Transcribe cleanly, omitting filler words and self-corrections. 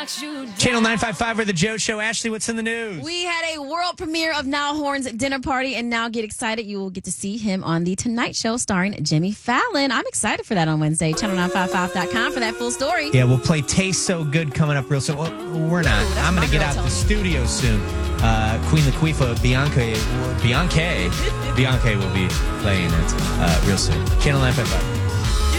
Channel 955 or The Joe Show. Ashley, what's in the news? We had a world premiere of Niall Horan's dinner party, and now get excited. You will get to see him on The Tonight Show starring Jimmy Fallon. I'm excited for that on Wednesday. Channel955.com for that full story. Yeah, we'll play Taste So Good coming up real soon. Well, we're not. I'm going to get out the studio soon. Queen Latifah, Bianca will be playing it real soon. Channel 955.